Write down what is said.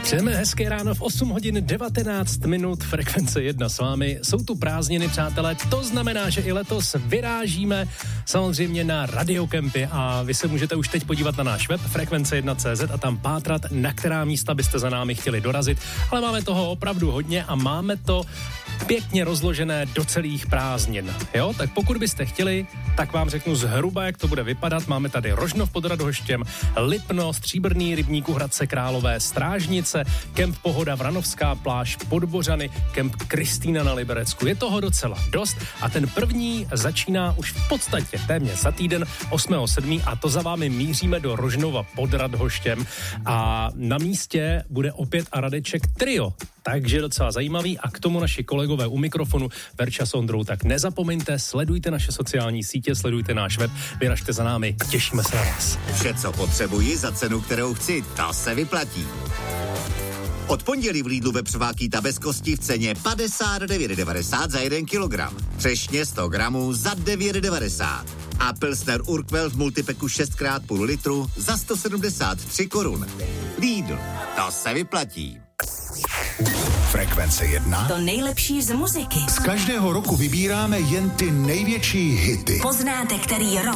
Přejeme hezké ráno v 8 hodin 19 minut, Frekvence 1 s vámi. Jsou tu prázdniny, přátelé, to znamená, že i letos vyrážíme samozřejmě na radiokempy a vy se můžete už teď podívat na náš web frekvence1.cz a tam pátrat, na která místa byste za námi chtěli dorazit, ale máme toho opravdu hodně a máme to pěkně rozložené do celých prázdnin, jo? Tak pokud byste chtěli, tak vám řeknu zhruba, jak to bude vypadat. Máme tady Rožnov pod Radhoštěm, Lipno, Stříbrný rybník u Hradce Králové, Strážnice, kemp Pohoda, Vranovská pláž, Podbořany, kemp Kristýna na Liberecku. Je toho docela dost a ten první začíná už v podstatě téměř za týden 8.7. a to za vámi míříme do Rožnova pod Radhoštěm a na místě bude opět a Radeček trio. Takže docela zajímavý a k tomu naši kolegové u mikrofonu Verča s Ondrou, tak nezapomeňte, sledujte naše sociální sítě, sledujte náš web, vyražte za námi, těšíme se na vás. Vše, co potřebuji za cenu, kterou chci, to se vyplatí. Od pondělí v Lidlu vepřová bez kosti v ceně 59,90 za 1 kilogram. Třešně 100 gramů za 9,90. A Pilsner Urquell v multipeku 6x půl litru za 173 korun. Lidl, to se vyplatí. Frekvence 1. To nejlepší z muziky. Z každého roku vybíráme jen ty největší hity. Poznáte, který rok